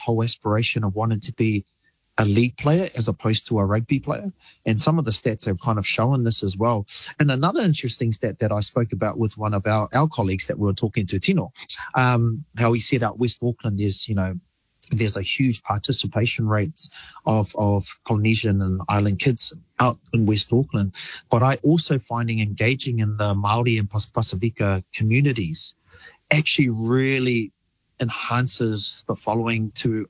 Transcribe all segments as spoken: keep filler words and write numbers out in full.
whole aspiration of wanting to be a league player as opposed to a rugby player. And some of the stats have kind of shown this as well. And another interesting stat that I spoke about with one of our, our colleagues that we were talking to, Tino, um, how he said out West Auckland is, you know, there's a huge participation rate of, of Polynesian and island kids out in West Auckland. But I also finding engaging in the Māori and Pasifika communities actually really enhances the following to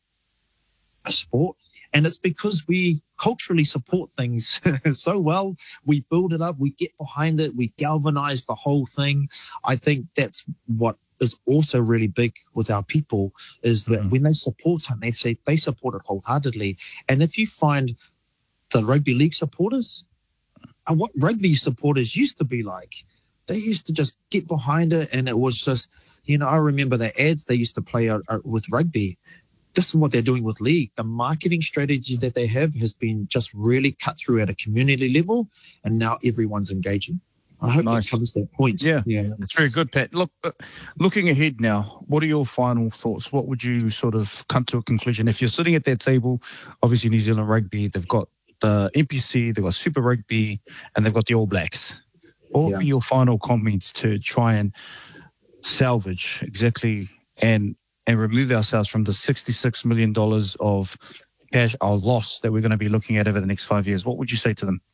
a sport. And it's because we culturally support things so well. We build it up, we get behind it, we galvanize the whole thing. I think that's what is also really big with our people, is that mm. when they support something, they say they support it wholeheartedly. And if you find the rugby league supporters, and what rugby supporters used to be like, they used to just get behind it, and it was just, you know, I remember the ads they used to play out, out with rugby. This is what they're doing with league. The marketing strategies that they have has been just really cut through at a community level, and now everyone's engaging. I hope nice. that covers that point. Yeah, yeah, it's very good, Pat. Look, uh, looking ahead now, what are your final thoughts? What would you sort of come to a conclusion? If you're sitting at that table, obviously New Zealand Rugby, they've got the N P C, they've got Super Rugby, and they've got the All Blacks. What would yeah. be your final comments to try and salvage exactly and and remove ourselves from the sixty-six million dollars of cash or loss that we're going to be looking at over the next five years? What would you say to them?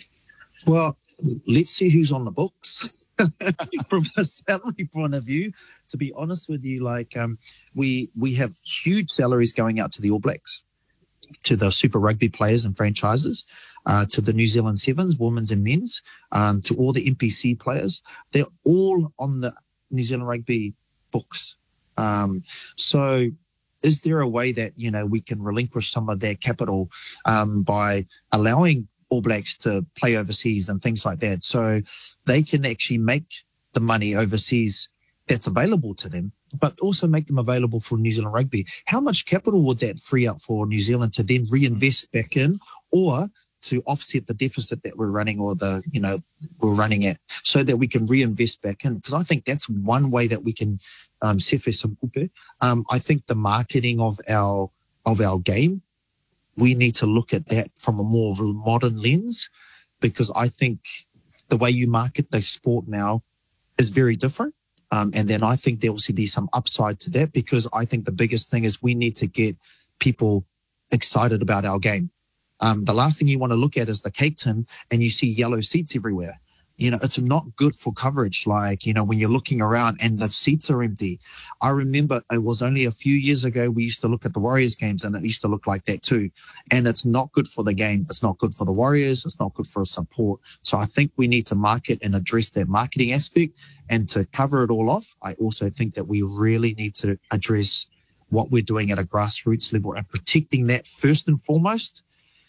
Well, let's see who's on the books from a salary point of view. To be honest with you, like um, we we have huge salaries going out to the All Blacks, to the Super Rugby players and franchises, uh, to the New Zealand Sevens, women's and men's, um, to all the N P C players. They're all on the New Zealand Rugby books. Um, so is there a way that, you know, we can relinquish some of their capital um, by allowing All Blacks to play overseas and things like that, so they can actually make the money overseas that's available to them, but also make them available for New Zealand Rugby? How much capital would that free up for New Zealand to then reinvest back in, or to offset the deficit that we're running, or the, you know, we're running at, so that we can reinvest back in? Because I think that's one way that we can um, sefe some kupe. Um, I think the marketing of our of our game, we need to look at that from a more of a modern lens, because I think the way you market the sport now is very different. Um, and then I think there will be some upside to that, because I think the biggest thing is we need to get people excited about our game. Um, the last thing you want to look at is the cake tin and you see yellow seats everywhere. You know, it's not good for coverage. Like, you know, when you're looking around and the seats are empty. I remember it was only a few years ago, we used to look at the Warriors games and it used to look like that too. And it's not good for the game. It's not good for the Warriors. It's not good for support. So I think we need to market and address that marketing aspect. And to cover it all off, I also think that we really need to address what we're doing at a grassroots level and protecting that first and foremost,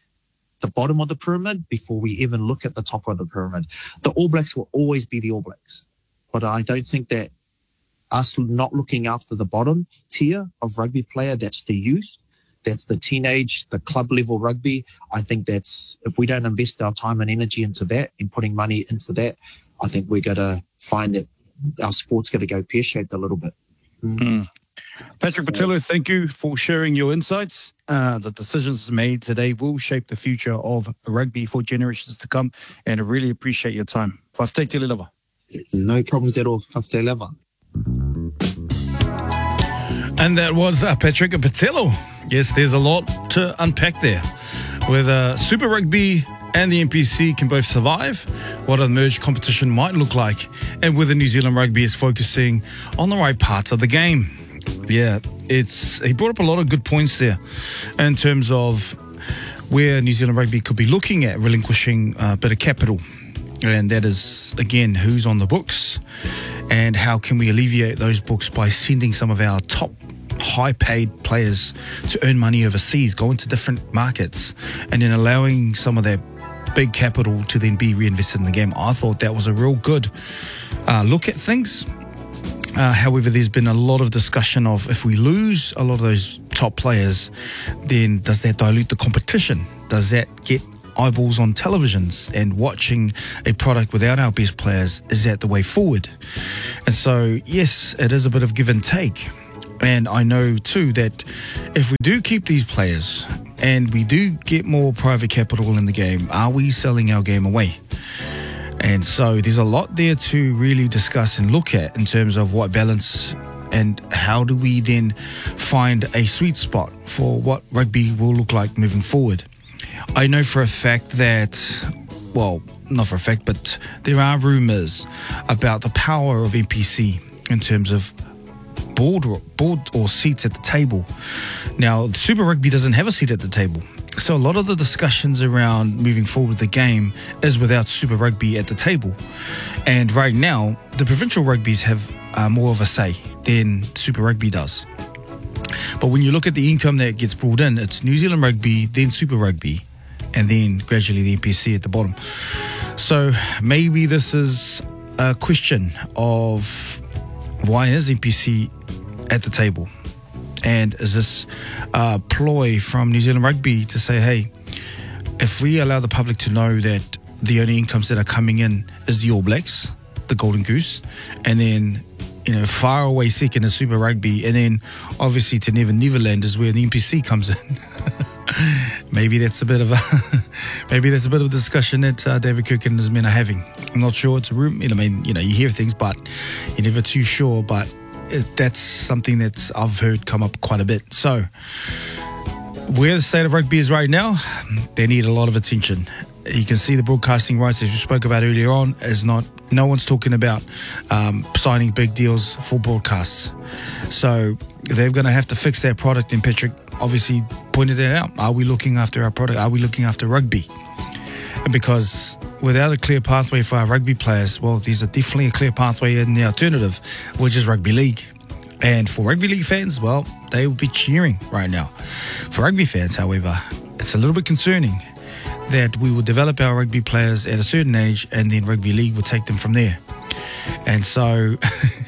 the bottom of the pyramid, before we even look at the top of the pyramid. The All Blacks will always be the All Blacks. But I don't think that us not looking after the bottom tier of rugby player, that's the youth, that's the teenage, the club level rugby. I think that's, if we don't invest our time and energy into that and putting money into that, I think we're going to find that our sport's going to go pear-shaped a little bit. Mm. Mm. Patrick Patillo, thank you for sharing your insights. Uh, the decisions made today will shape the future of rugby for generations to come, and I really appreciate your time. Whafte te lewa. No problems at all. Whafte lewa. And that was uh, Patrick Patillo. Yes, there's a lot to unpack there. Whether Super Rugby and the N P C can both survive, what a merged competition might look like, and whether New Zealand Rugby is focusing on the right parts of the game. Yeah, it's he brought up a lot of good points there in terms of where New Zealand Rugby could be looking at relinquishing a bit of capital. And that is, again, who's on the books and how can we alleviate those books by sending some of our top high-paid players to earn money overseas, go into different markets, and then allowing some of that big capital to then be reinvested in the game. I thought that was a real good uh, look at things. Uh, however, there's been a lot of discussion of if we lose a lot of those top players, then does that dilute the competition? Does that get eyeballs on televisions and watching a product without our best players? Is that the way forward? And so, yes, it is a bit of give and take. And I know too that if we do keep these players and we do get more private capital in the game, are we selling our game away? And so there's a lot there to really discuss and look at in terms of what balance and how do we then find a sweet spot for what rugby will look like moving forward. I know for a fact that, well, not for a fact, but there are rumours about the power of N P C in terms of board or, board or seats at the table. Now, Super Rugby doesn't have a seat at the table. So a lot of the discussions around moving forward with the game is without Super Rugby at the table. And right now, the provincial rugbies have uh, more of a say than Super Rugby does. But when you look at the income that gets brought in, it's New Zealand Rugby, then Super Rugby, and then gradually the N P C at the bottom. So maybe this is a question of why is N P C at the table? And is this a ploy from New Zealand Rugby to say, hey, if we allow the public to know that the only incomes that are coming in is the All Blacks, the Golden Goose, and then, you know, far away second is Super Rugby, and then obviously to Never Neverland is where the N P C comes in. Maybe that's a bit of a maybe that's a bit of a discussion that uh, David Kirk and his men are having. I'm not sure. It's a room. You know, I mean, you know, you hear things, but you're never too sure. But it, that's something that I've heard come up quite a bit. So, where the state of rugby is right now, they need a lot of attention. You can see the broadcasting rights, as you spoke about earlier on, is not. No one's talking about um, signing big deals for broadcasts. So they're going to have to fix their product. And Patrick obviously pointed it out. Are we looking after our product? Are we looking after rugby? Because without a clear pathway for our rugby players, well, there's a definitely a clear pathway in the alternative, which is rugby league. And for rugby league fans, well, they will be cheering right now. For rugby fans, however, it's a little bit concerning that we will develop our rugby players at a certain age and then rugby league will take them from there. And so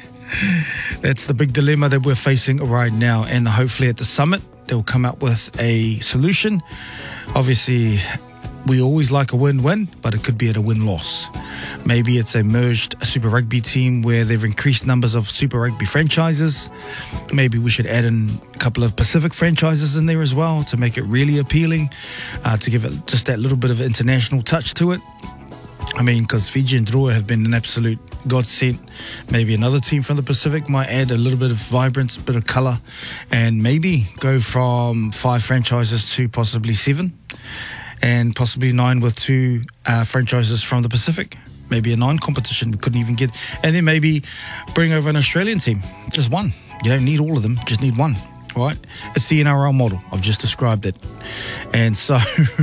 that's the big dilemma that we're facing right now. And hopefully at the summit, they'll come up with a solution. Obviously, we always like a win-win, but it could be at a win-loss. Maybe it's a merged Super Rugby team where they've increased numbers of Super Rugby franchises. Maybe we should add in a couple of Pacific franchises in there as well to make it really appealing, uh, to give it just that little bit of international touch to it. I mean, because Fiji and Drua have been an absolute godsend. Maybe another team from the Pacific might add a little bit of vibrance, a bit of colour, and maybe go from five franchises to possibly seven, and possibly nine with two uh, franchises from the Pacific. Maybe a nine competition we couldn't even get. And then maybe bring over an Australian team. Just one. You don't need all of them. Just need one. Right? It's the N R L model. I've just described it. And so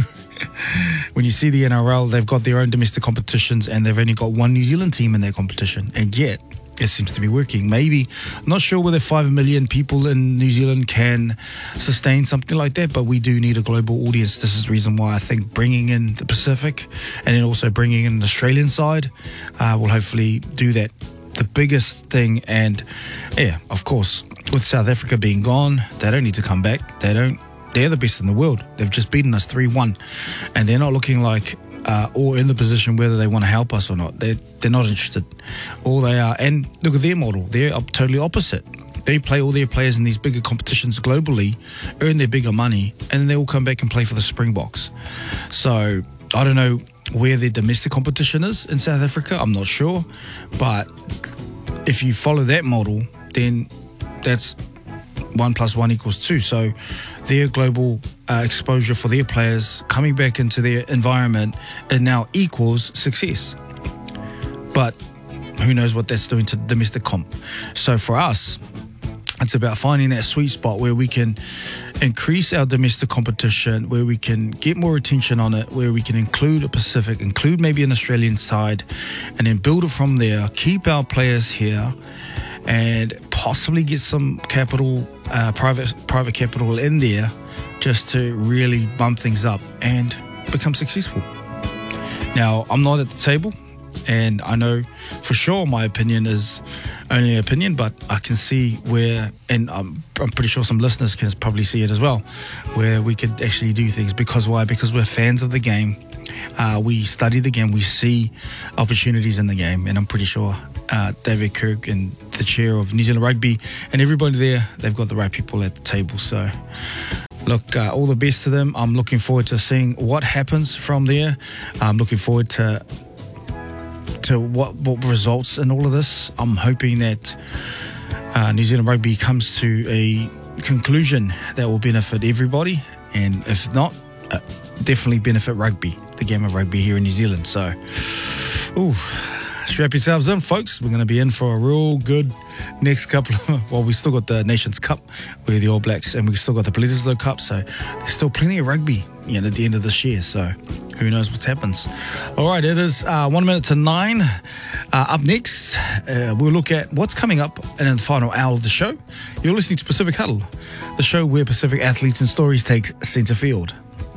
when you see the N R L, they've got their own domestic competitions and they've only got one New Zealand team in their competition. And yet it seems to be working. Maybe, I'm not sure whether five million people in New Zealand can sustain something like that, but we do need a global audience. This is the reason why I think bringing in the Pacific and then also bringing in the Australian side uh, will hopefully do that. The biggest thing, and yeah, of course, with South Africa being gone, they don't need to come back. They don't. They're the best in the world. They've just beaten us three one, and they're not looking like Uh, or in the position whether they want to help us or not. They're, they're not interested. All they are, and look at their model. They're up totally opposite. They play all their players in these bigger competitions globally, earn their bigger money, and then they all come back and play for the Springboks. So I don't know where their domestic competition is in South Africa. I'm not sure. But if you follow that model, then that's one plus one equals two. So their global uh, exposure for their players coming back into their environment and now equals success. But who knows what that's doing to the domestic comp. So for us, it's about finding that sweet spot where we can increase our domestic competition, where we can get more attention on it, where we can include a Pacific, include maybe an Australian side, and then build it from there, keep our players here, and possibly get some capital, uh, private private capital in there just to really bump things up and become successful. Now, I'm not at the table, and I know for sure my opinion is only an opinion, but I can see where, and I'm, I'm pretty sure some listeners can probably see it as well, where we could actually do things. Because why? Because we're fans of the game. Uh, we study the game. We see opportunities in the game, and I'm pretty sure uh, David Kirk and the chair of New Zealand Rugby and everybody there, they've got the right people at the table. So look, uh, all the best to them. I'm looking forward to seeing what happens from there. I'm looking forward to to what, what results in all of this. I'm hoping that uh, New Zealand Rugby comes to a conclusion that will benefit everybody, and if not, uh, definitely benefit rugby, the game of rugby here in New Zealand. So, ooh, strap yourselves in, folks. We're going to be in for a real good next couple of, well, we still got the Nations Cup with the All Blacks, and we still got the Bledisloe Cup, so there's still plenty of rugby, you know, at the end of this year, so who knows what happens. All right, it is uh, one minute to nine. Uh, up next, uh, we'll look at what's coming up in the final hour of the show. You're listening to Pacific Huddle, the show where Pacific athletes and stories takes centre field.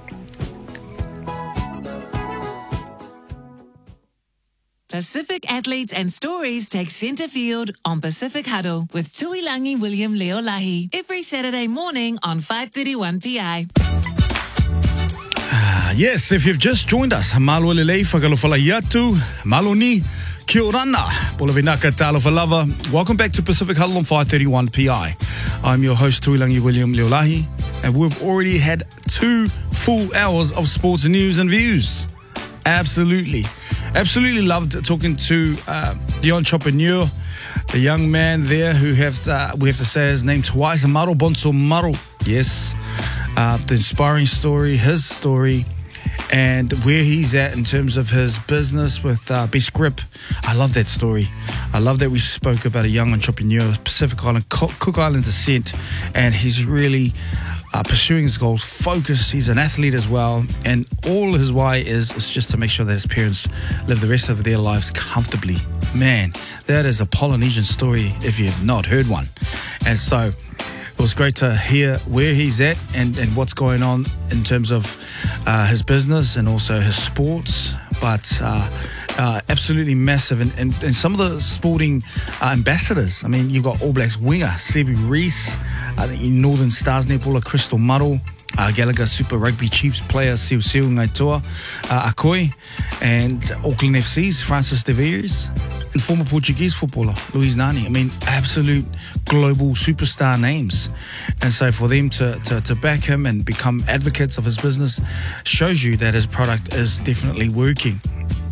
Pacific athletes and stories take centre field on Pacific Huddle with Tuilangi William Leolahi every Saturday morning on five thirty-one P I. Uh, yes, if you've just joined us, malo lelei whakalofala iatu, malo ni kia orana, polavinaka talofalava. Welcome back to Pacific Huddle on five thirty-one P I. I'm your host, Tuilangi William Leolahi, and we've already had two full hours of sports news and views. Absolutely. Absolutely loved talking to uh, the entrepreneur, the young man there who have to, uh, we have to say his name twice, Maro Bonso Maro. Yes, uh, the inspiring story, his story, and where he's at in terms of his business with uh, Best Grip. I love that story. I love that we spoke about a young entrepreneur, Pacific Island, Cook Island descent, and he's really Uh, pursuing his goals, focus. He's an athlete as well, and all his why is is just to make sure that his parents live the rest of their lives comfortably. Man, that is a Polynesian story if you have not heard one. And so it was great to hear where he's at and, and what's going on in terms of uh, his business and also his sports. But uh, uh, absolutely massive. And, and, and some of the sporting uh, ambassadors, I mean, you've got All Blacks winger, Sevu Reece, I think Northern Stars netballer, Crystal Maro, uh, Gallagher Super Rugby Chiefs player, Siu Siu Ngaitoa, uh, Akoi, and Auckland F C's Francis De Vries, and former Portuguese footballer, Luis Nani. I mean, absolute global superstar names. And so for them to, to, to back him and become advocates of his business shows you that his product is definitely working.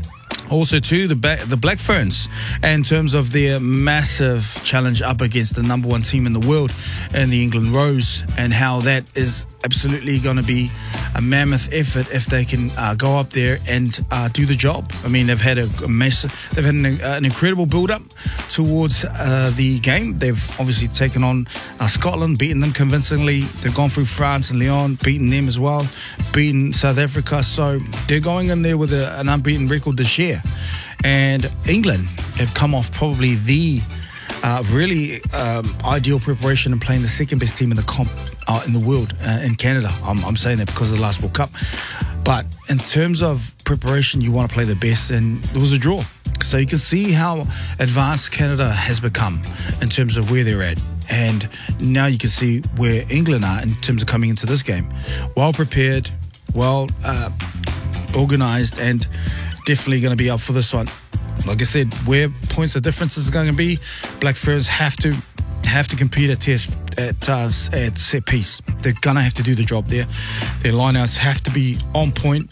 Also, too, the ba- the Black Ferns, in terms of their massive challenge up against the number one team in the world in the England Rose, and how that is absolutely going to be a mammoth effort if they can uh, go up there and uh, do the job. I mean, they've had a, a massive, they've had an, uh, an incredible build-up towards uh, the game. They've obviously taken on uh, Scotland, beaten them convincingly. They've gone through France and Lyon, beaten them as well, beaten South Africa. So they're going in there with a, an unbeaten record this year. And England have come off probably the uh, really um, ideal preparation and playing the second best team in the comp uh, in the world uh, in Canada. I'm, I'm saying that because of the last World Cup. But in terms of preparation, you want to play the best, and it was a draw. So you can see how advanced Canada has become in terms of where they're at. And now you can see where England are in terms of coming into this game. Well prepared, well uh, organised, and definitely going to be up for this one. Like I said, where points of difference is going to be, Black Ferns have to have to compete at test at uh, at set piece. They're going to have to do the job there. Their lineouts have to be on point.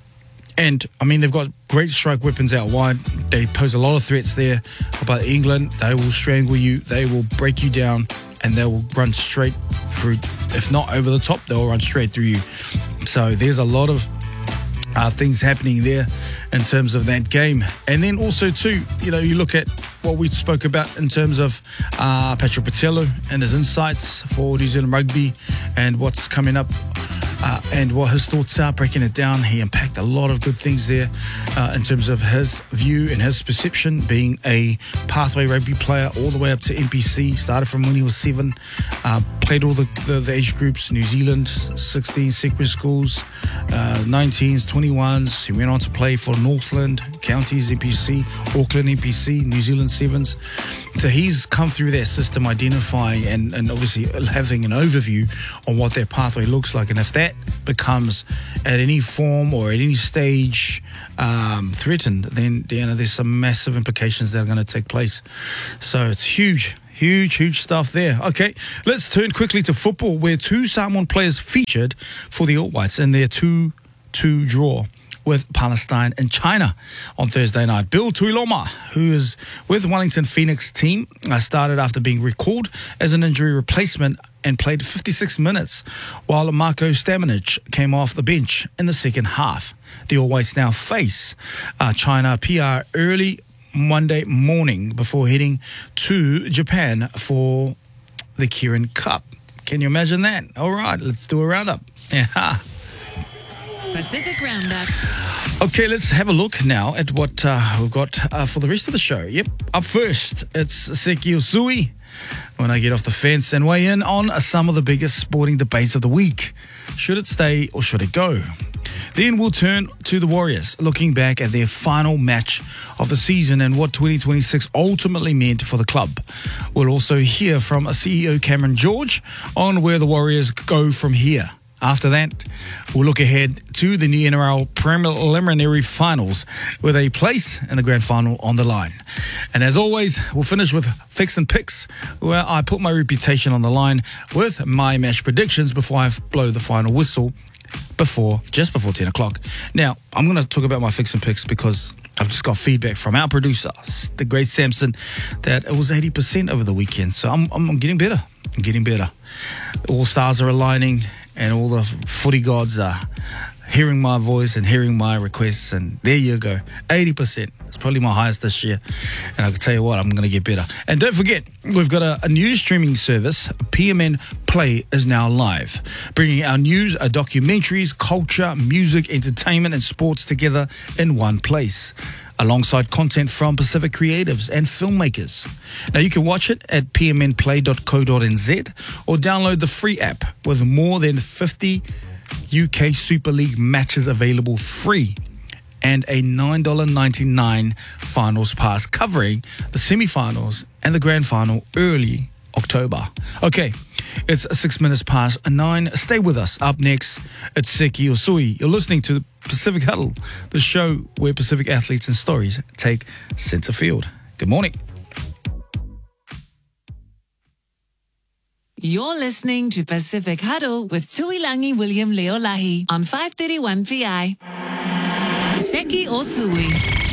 And, I mean, they've got great strike weapons out wide. They pose a lot of threats there. But England, they will strangle you. They will break you down. And they will run straight through. If not over the top, they'll run straight through you. So there's a lot of uh, things happening there in terms of that game. And then also, too, you know, you look at what we spoke about in terms of uh, Patrick Patello and his insights for New Zealand Rugby and what's coming up. Uh, and what his thoughts are, breaking it down. He unpacked a lot of good things there uh, in terms of his view and his perception, being a pathway rugby player all the way up to N P C, started from when he was seven, uh, played all the, the, the age groups, New Zealand, sixteen secret schools, uh, nineteens, twenty-ones. He went on to play for Northland, Counties N P C, Auckland N P C, New Zealand Sevens. So he's come through that system identifying and, and obviously having an overview on what their pathway looks like. And if that becomes at any form or at any stage um, threatened, then you know, there's some massive implications that are going to take place. So it's huge. Huge, huge stuff there. Okay, let's turn quickly to football, where two Samoan players featured for the All Whites in their two two draw with Palestine and China on Thursday night. Bill Tuiloma, who is with Wellington Phoenix team, uh, started after being recalled as an injury replacement and played fifty-six minutes, while Marko Stamanic came off the bench in the second half. The All Whites now face uh, China P R early Monday morning before heading to Japan for the Kirin Cup. Can you imagine that? All right, let's do a roundup. Yeah. Pacific Roundup. Okay, let's have a look now at what uh, we've got uh, for the rest of the show. Yep, up first, it's Seki Usui. When I get off the fence and weigh in on some of the biggest sporting debates of the week. Should it stay or should it go? Then we'll turn to the Warriors, looking back at their final match of the season and what twenty twenty-six ultimately meant for the club. We'll also hear from C E O Cameron George on where the Warriors go from here. After that, we'll look ahead to the new N R L preliminary finals with a place in the grand final on the line. And as always, we'll finish with Fix and Picks, where I put my reputation on the line with my match predictions before I blow the final whistle before, just before ten o'clock. Now, I'm going to talk about my Fix and Picks because I've just got feedback from our producer, the great Samson, that it was eighty percent over the weekend. So I'm, I'm, I'm getting better. I'm getting better. All stars are aligning and all the footy gods are hearing my voice and hearing my requests. And there you go. eighty percent. It's probably my highest this year. And I can tell you what, I'm going to get better. And don't forget, we've got a, a news streaming service. P M N Play is now live, bringing our news, our documentaries, culture, music, entertainment, and sports together in one place, alongside content from Pacific creatives and filmmakers. Now, you can watch it at p m n play dot co dot n z or download the free app with more than fifty U K Super League matches available free and a nine dollars ninety-nine finals pass covering the semi-finals and the grand final early October. Okay, it's six minutes past nine. Stay with us. Up next, it's Seki Usui. You're listening to Pacific Huddle, the show where Pacific athletes and stories take center field. Good morning. You're listening to Pacific Huddle with Tuilangi William Leolahi on five thirty-one P I. Seki Usui.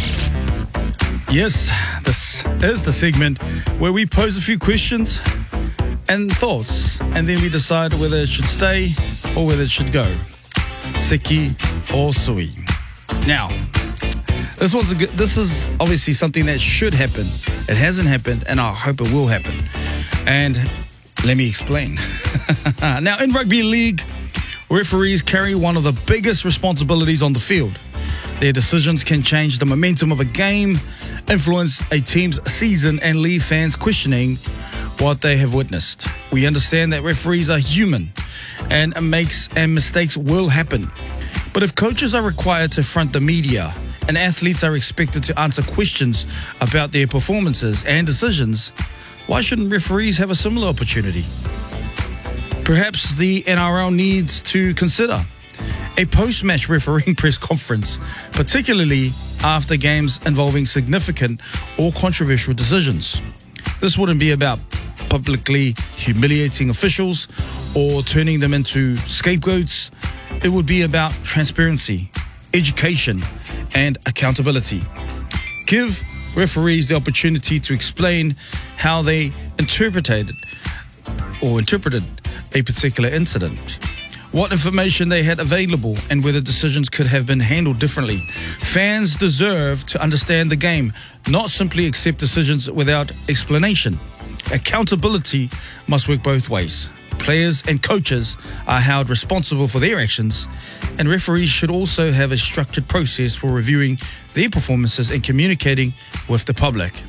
Yes, this is the segment where we pose a few questions and thoughts, and then we decide whether it should stay or whether it should go. Seki Usui. Now, this one's a good, this is obviously something that should happen. It hasn't happened, and I hope it will happen. And let me explain. Now, in rugby league, referees carry one of the biggest responsibilities on the field. Their decisions can change the momentum of a game, influence a team's season, and leave fans questioning what they have witnessed. We understand that referees are human and makes and mistakes will happen. But if coaches are required to front the media and athletes are expected to answer questions about their performances and decisions, why shouldn't referees have a similar opportunity? Perhaps the N R L needs to consider a post-match refereeing press conference, particularly after games involving significant or controversial decisions. This wouldn't be about publicly humiliating officials or turning them into scapegoats. It would be about transparency, education, and accountability. Give referees the opportunity to explain how they interpreted or interpreted a particular incident, what information they had available, and whether decisions could have been handled differently. Fans deserve to understand the game, not simply accept decisions without explanation. Accountability must work both ways. Players and coaches are held responsible for their actions, and referees should also have a structured process for reviewing their performances and communicating with the public.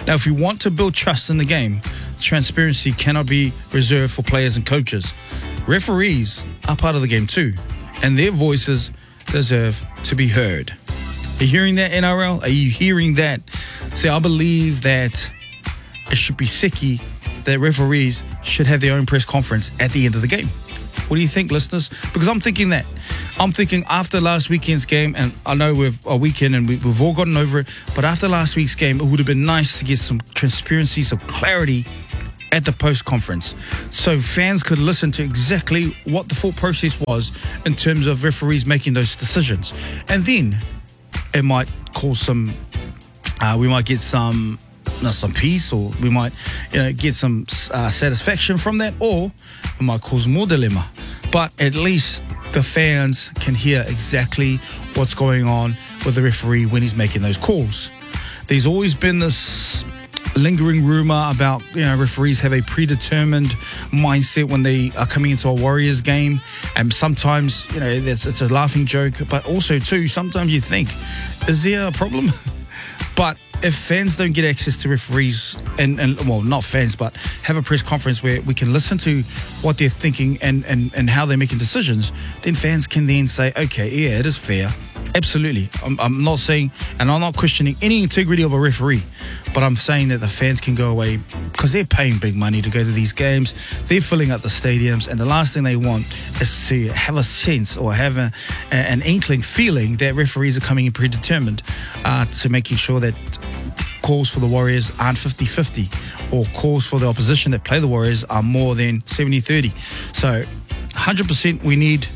Now, if we want to build trust in the game, transparency cannot be reserved for players and coaches. Referees are part of the game too, and their voices deserve to be heard. Are you hearing that, N R L? Are you hearing that? See, I believe that it should be sicky that referees should have their own press conference at the end of the game. What do you think, listeners? Because I'm thinking that. I'm thinking after last weekend's game, and I know we've a weekend and we, we've all gotten over it, but after last week's game, it would have been nice to get some transparency, some clarity at the post-conference, so fans could listen to exactly what the thought process was in terms of referees making those decisions. And then it might cause some, uh, we might get some, not some peace, or we might, you know, get some uh, satisfaction from that, or it might cause more dilemma. But at least the fans can hear exactly what's going on with the referee when he's making those calls. There's always been this lingering rumor about, you know, referees have a predetermined mindset when they are coming into a Warriors game, and sometimes, you know, it's, it's a laughing joke, but also too, sometimes you think, is there a problem? But if fans don't get access to referees, and, and well, not fans, but have a press conference where we can listen to what they're thinking and, and, and how they're making decisions, then fans can then say, okay, yeah, it is fair. Absolutely. I'm, I'm not saying, and I'm not questioning any integrity of a referee, but I'm saying that the fans can go away because they're paying big money to go to these games. They're filling up the stadiums, and the last thing they want is to have a sense or have a, a, an inkling feeling that referees are coming in predetermined uh, to making sure that calls for the Warriors aren't fifty-fifty, or calls for the opposition that play the Warriors are more than seventy thirty. So one hundred percent we need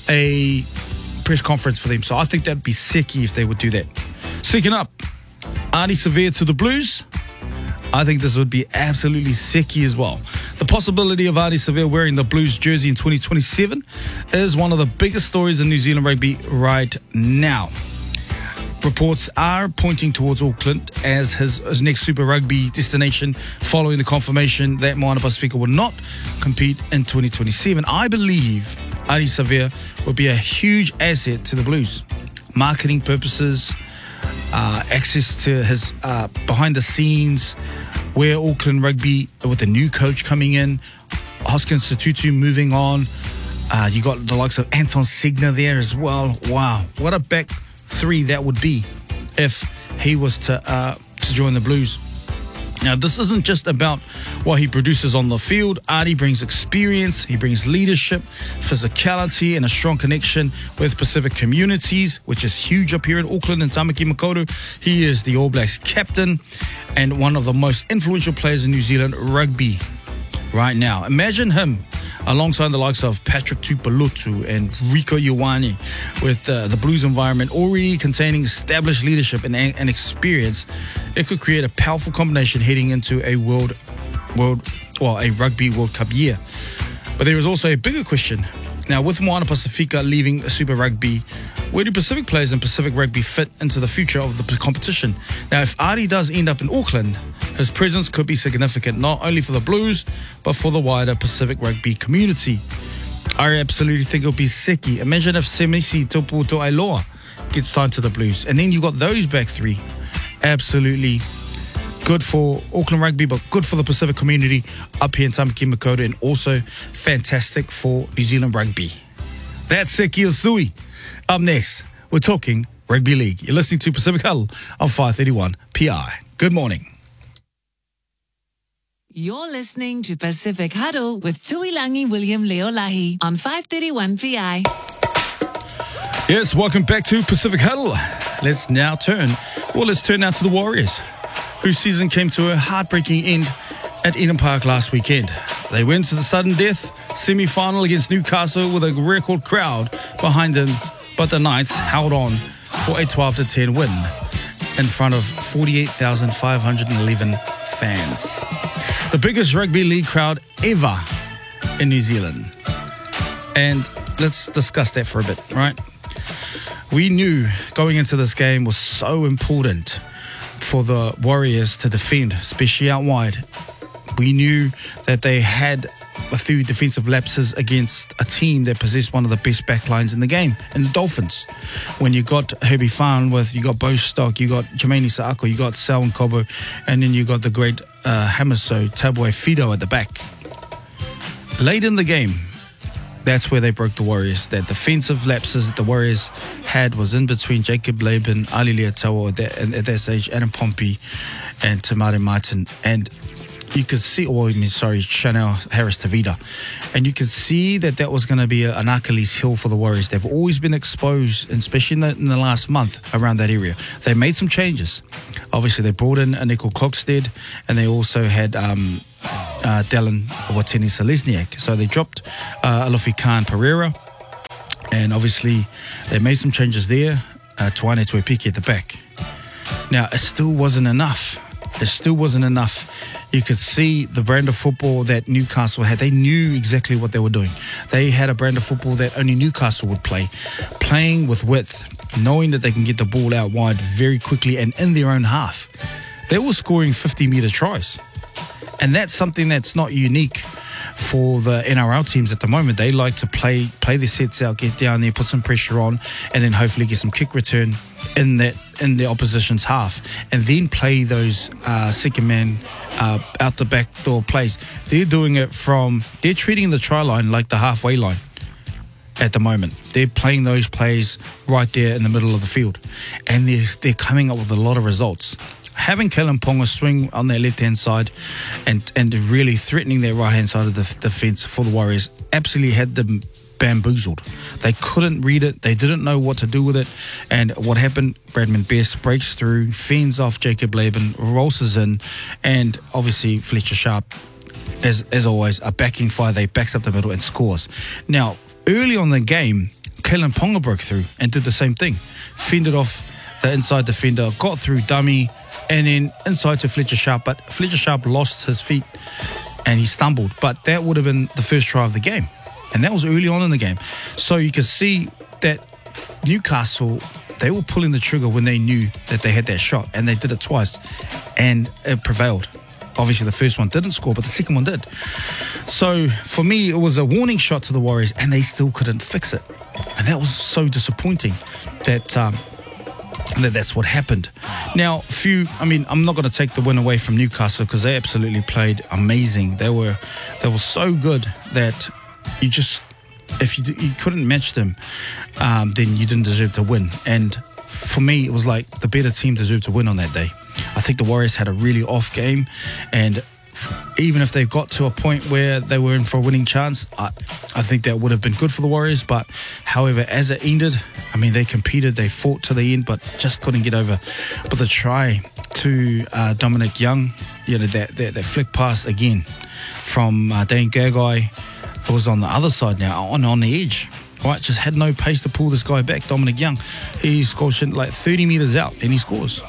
a press conference for them. So I think that'd be sicky if they would do that. Second up, Ardie Savea to the Blues. I think this would be absolutely sicky as well. The possibility of Ardie Savea wearing the Blues jersey in twenty twenty-seven is one of the biggest stories in New Zealand rugby right now. Reports are pointing towards Auckland as his, his next Super Rugby destination, following the confirmation that Moana Pasifika will not compete in twenty twenty-seven. I believe Ardie Savea will be a huge asset to the Blues. Marketing purposes, uh, access to his uh, behind the scenes, where Auckland Rugby, with the new coach coming in, Hoskins Sotutu moving on. Uh, you got the likes of Anton Segner there as well. Wow, what a back three that would be if he was to uh, to join the Blues. Now, this isn't just about what he produces on the field. Ardie brings experience, he brings leadership, physicality, and a strong connection with Pacific communities, which is huge up here in Auckland and Tamaki Makaurau. He is the All Blacks captain and one of the most influential players in New Zealand rugby right now. Imagine him alongside the likes of Patrick Tuipulotu and Rieko Ioane, with uh, the Blues environment already containing established leadership and, and experience. It could create a powerful combination heading into a world, world, well, a Rugby World Cup year. But there is also a bigger question. Now, with Moana Pasifika leaving Super Rugby, where do Pacific players and Pacific Rugby fit into the future of the competition? Now, if Ardie does end up in Auckland, his presence could be significant, not only for the Blues, but for the wider Pacific Rugby community. I absolutely think it'll be sicky. Imagine if Semisi Tuputoailoa gets signed to the Blues, and then you got those back three. Absolutely good for Auckland Rugby, but good for the Pacific community up here in Tamaki Makaurau, and also fantastic for New Zealand Rugby. That's Seki Osui. Up next, we're talking Rugby League. You're listening to Pacific Huddle on five thirty-one P I. Good morning. You're listening to Pacific Huddle with Tuilangi William Leolahi on five thirty-one P I. Yes, welcome back to Pacific Huddle. Let's now turn, well, let's turn now to the Warriors, whose season came to a heartbreaking end at Eden Park last weekend. They went to the sudden death semi-final against Newcastle with a record crowd behind them, but the Knights held on for a twelve to ten win in front of forty-eight thousand five hundred eleven fans. The biggest rugby league crowd ever in New Zealand. And let's discuss that for a bit, right? We knew going into this game was so important for the Warriors to defend, especially out wide. We knew that they had a few defensive lapses against a team that possessed one of the best backlines in the game, and the Dolphins. When you got Herbie Farnworth, you got Bo Stock, you got Jermaine Saako, you got Selwyn Cobo, and then you got the great uh, Hamiso Tabue Fido at the back. Late in the game, that's where they broke the Warriors. That defensive lapses that the Warriors had was in between Jacob Laban, Ali Leotawa, at that, at that stage, Adam Pompey, and Tamari Martin. And you could see, or I mean, sorry, Chanel Harris Tavita. And you could see that that was going to be a, an Achilles heel for the Warriors. They've always been exposed, and especially in the, in the last month, around that area. They made some changes. Obviously, they brought in a Nickel Clockstead, and they also had um, uh, Dallin Wateni Selesniak. So they dropped uh, Alofi Khan Pereira, and obviously they made some changes there. Uh, Tuane Tuipiki at the back. Now, it still wasn't enough. It still wasn't enough. You could see the brand of football that Newcastle had. They knew exactly what they were doing. They had a brand of football that only Newcastle would play, playing with width, knowing that they can get the ball out wide very quickly and in their own half. They were scoring fifty-metre tries. And that's something that's not unique for the N R L teams at the moment. They like to play play their sets out, get down there, put some pressure on, and then hopefully get some kick return in that in the opposition's half, and then play those uh, second man uh, out the back door plays. They're doing it from, they're treating the try line like the halfway line at the moment. They're playing those plays right there in the middle of the field, and they're, they're coming up with a lot of results. Having Kellen Ponga swing on their left-hand side and, and really threatening their right-hand side of the defence for the Warriors absolutely had them bamboozled. They couldn't read it. They didn't know what to do with it. And what happened, Bradman Best breaks through, fends off Jacob Laban, rolls in, and obviously Fletcher Sharp, as, as always, a backing five. They backs up the middle and scores. Now, early on in the game, Kellen Ponga broke through and did the same thing. Fended off the inside defender, got through dummy, and then inside to Fletcher Sharp, but Fletcher Sharp lost his feet and he stumbled. But that would have been the first try of the game, and that was early on in the game. So you can see that Newcastle, they were pulling the trigger when they knew that they had that shot, and they did it twice, and it prevailed. Obviously, the first one didn't score, but the second one did. So for me, it was a warning shot to the Warriors, and they still couldn't fix it. And that was so disappointing that... Um, that that's what happened. Now, few, I mean, I'm not going to take the win away from Newcastle because they absolutely played amazing. They were, they were so good that you just, if you you couldn't match them, um, then you didn't deserve to win. And for me, it was like the better team deserved to win on that day. I think the Warriors had a really off game, and even if they got to a point where they were in for a winning chance, I, I think that would have been good for the Warriors. But however, as it ended, I mean, they competed, they fought to the end, but just couldn't get over. But the try to uh, Dominic Young, you know, that, that, that flick pass again from uh, Dane Gagai, was on the other side now, on, on the edge. Right, just had no pace to pull this guy back, Dominic Young. He scores like thirty metres out, and he scores.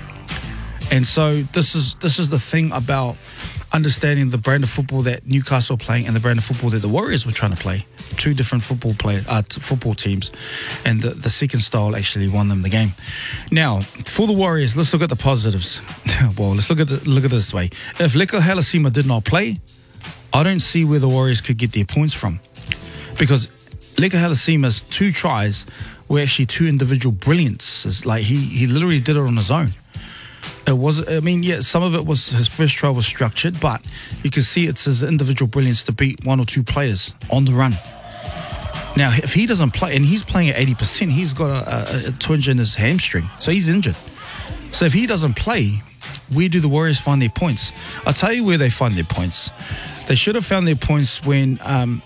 And so this is this is the thing about understanding the brand of football that Newcastle are playing and the brand of football that the Warriors were trying to play. Two different football play, uh, t- football teams, and the, the second style actually won them the game. Now, for the Warriors, let's look at the positives. Well, let's look at the, look at it this way. If Leko Halasima did not play, I don't see where the Warriors could get their points from, because Leko Halasima's two tries were actually two individual brilliances. Like he he literally did it on his own. It was, I mean, yeah, some of it was, his first try was structured, but you can see it's his individual brilliance to beat one or two players on the run. Now, if he doesn't play, and he's playing at eighty percent, he's got a, a, a twinge in his hamstring, so he's injured. So if he doesn't play, where do the Warriors find their points? I'll tell you where they find their points. They should have found their points when um,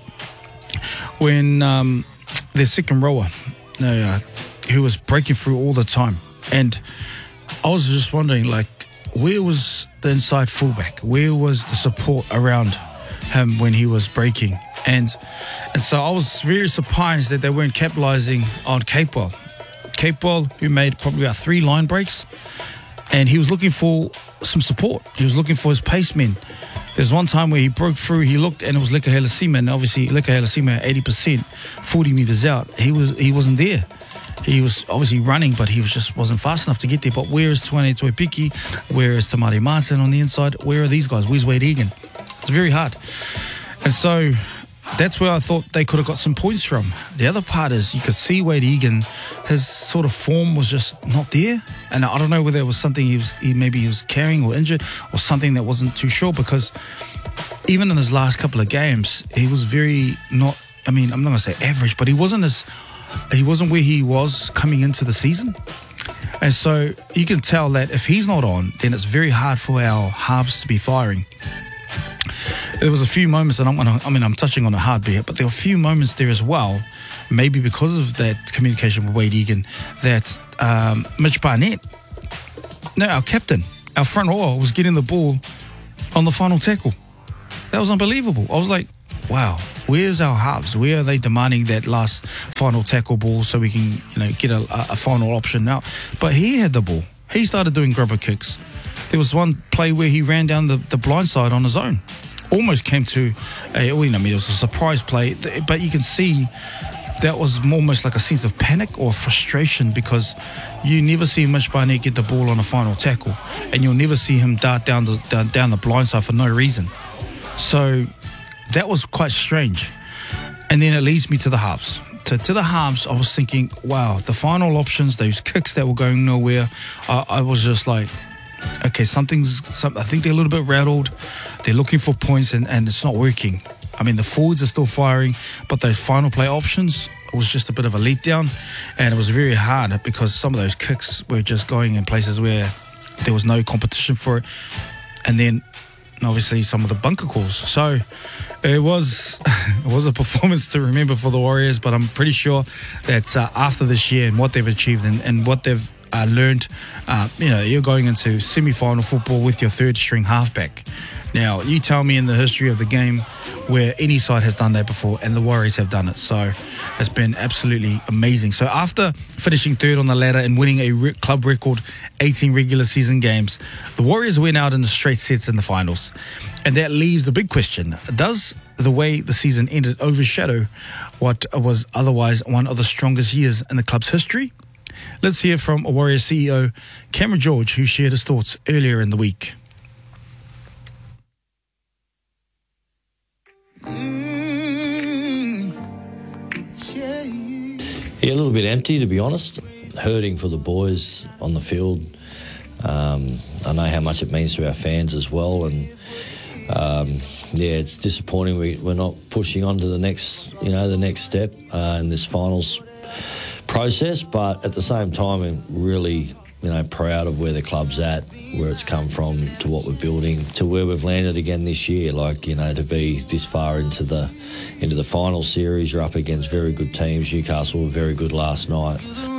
when um, their second rower, uh, who was breaking through all the time. And I was just wondering, like, where was the inside fullback? Where was the support around him when he was breaking? And and so I was very surprised that they weren't capitalising on Capewell. Capewell, who made probably about three line breaks, and he was looking for some support. He was looking for his pacemen. There's one time where he broke through, he looked, and it was Leko Halasima, and obviously Leko Halasima at eighty percent, forty metres out. He, was, he wasn't there. He was obviously running, but he was just wasn't fast enough to get there. But where is Tuane Tuipiki? Where is Tamari Martin on the inside? Where are these guys? Where's Wade Egan? It's very hard. And so that's where I thought they could have got some points from. The other part is you could see Wade Egan, his sort of form was just not there. And I don't know whether it was something he was, he maybe he was carrying or injured or something that wasn't too sure, because even in his last couple of games, he was very not, I mean, I'm not going to say average, but he wasn't as, he wasn't where he was coming into the season. And so you can tell that if he's not on, then it's very hard for our halves to be firing. There was a few moments, and I'm gonna, I mean, I'm touching on it hard here, but there were a few moments there as well, maybe because of that communication with Wade Egan, that um, Mitch Barnett, no, our captain, our front rower, was getting the ball on the final tackle. That was unbelievable. I was like, wow, where's our halves? Where are they demanding that last final tackle ball so we can, you know, get a, a final option now? But he had the ball. He started doing grubber kicks. There was one play where he ran down the, the blind side on his own. Almost came to a, well, you know, I mean, it was a surprise play, but you can see that was almost like a sense of panic or frustration, because you never see Mitch Barnett get the ball on a final tackle, and you'll never see him dart down the down, down the blind side for no reason. So that was quite strange. And then it leads me to the halves. To, to the halves, I was thinking, wow, the final options, those kicks that were going nowhere, I, I was just like, okay, something's, some, I think they're a little bit rattled. They're looking for points, and, and it's not working. I mean, the forwards are still firing, but those final play options, it was just a bit of a letdown, and it was very hard because some of those kicks were just going in places where there was no competition for it. And then obviously some of the bunker calls. So it was it was a performance to remember for the Warriors, but I'm pretty sure that uh, after this year and what they've achieved and, and what they've uh, learned, uh, you know, you're going into semi-final football with your third string halfback. Now, you tell me in the history of the game where any side has done that before, and the Warriors have done it. So it's been absolutely amazing. So after finishing third on the ladder and winning a re- club record eighteen regular season games, the Warriors went out in the straight sets in the finals. And that leaves the big question: does the way the season ended overshadow what was otherwise one of the strongest years in the club's history? Let's hear from Warriors C E O Cameron George, who shared his thoughts earlier in the week. Yeah, a little bit empty, to be honest. Hurting for the boys on the field. Um, I know how much it means to our fans as well, and um, yeah, it's disappointing we, we're not pushing on to the next, you know, the next step uh, in this finals process. But at the same time, I'm really, you know, proud of where the club's at, where it's come from, to what we're building, to where we've landed again this year. Like, you know, to be this far into the into the final series, you're up against very good teams. Newcastle were very good last night.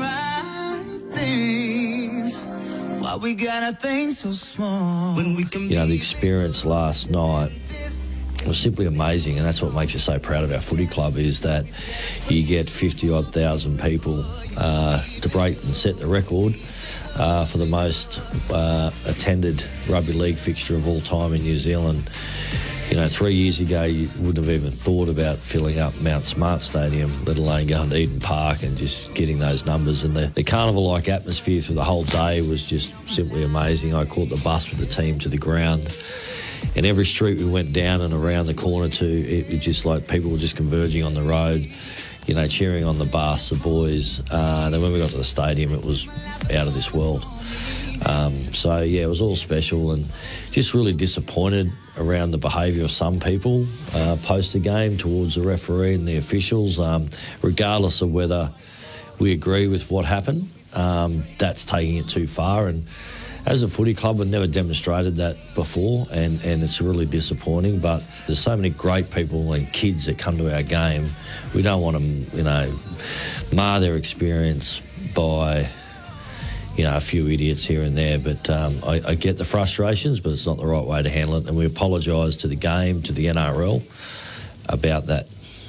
We got things so small when we can, you know, the experience last night was simply amazing, and that's what makes us so proud of our footy club, is that you get fifty odd thousand people uh, to break and set the record uh, for the most uh, attended rugby league fixture of all time in New Zealand. You know, three years ago, you wouldn't have even thought about filling up Mount Smart Stadium, let alone going to Eden Park and just getting those numbers. And the, the carnival-like atmosphere through the whole day was just simply amazing. I caught the bus with the team to the ground, and every street we went down and around the corner to, it, it just like people were just converging on the road, you know, cheering on the bus, the boys. Uh, and then when we got to the stadium, it was out of this world. Um, so, yeah, it was all special, and just really disappointed around the behaviour of some people uh, post the game towards the referee and the officials, um, regardless of whether we agree with what happened. Um, that's taking it too far, and as a footy club, we've never demonstrated that before, and, and it's really disappointing. But there's so many great people and kids that come to our game. We don't want to, you know, mar their experience by, you know, a few idiots here and there. But um, I, I get the frustrations, but it's not the right way to handle it. And we apologise to the game, to the N R L about that.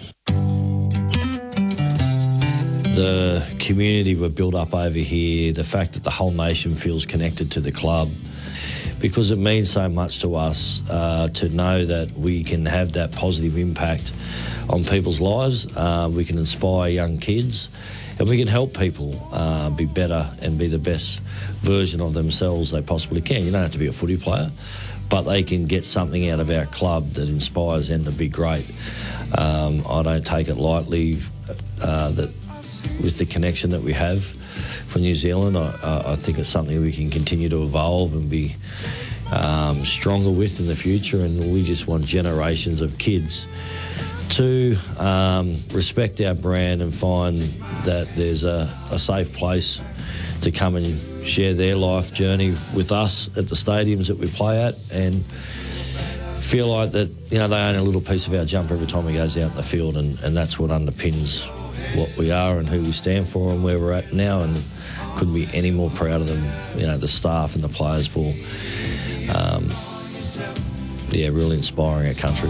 The community we've built up over here, the fact that the whole nation feels connected to the club, because it means so much to us uh, to know that we can have that positive impact on people's lives. Uh, we can inspire young kids, and we can help people uh, be better and be the best version of themselves they possibly can. You don't have to be a footy player, but they can get something out of our club that inspires them to be great. Um, I don't take it lightly uh, that with the connection that we have for New Zealand. I, I think it's something we can continue to evolve and be um, stronger with in the future, and we just want generations of kids to um, respect our brand and find that there's a, a safe place to come and share their life journey with us at the stadiums that we play at, and feel like that, you know, they own a little piece of our jumper every time he goes out in the field, and, and that's what underpins what we are and who we stand for and where we're at now, and couldn't be any more proud of them, you know, the staff and the players for, um, yeah, really inspiring our country.